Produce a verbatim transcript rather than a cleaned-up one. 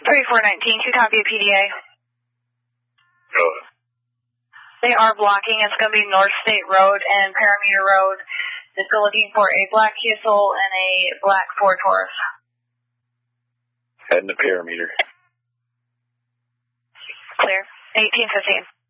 thirty-four nineteen, two copy of P D A. Go. They are blocking. It's going to be North State Road and Parameter Road. They're still looking for a black Kia Soul and a black Ford Taurus. Heading to Parameter. Clear. eighteen fifteen.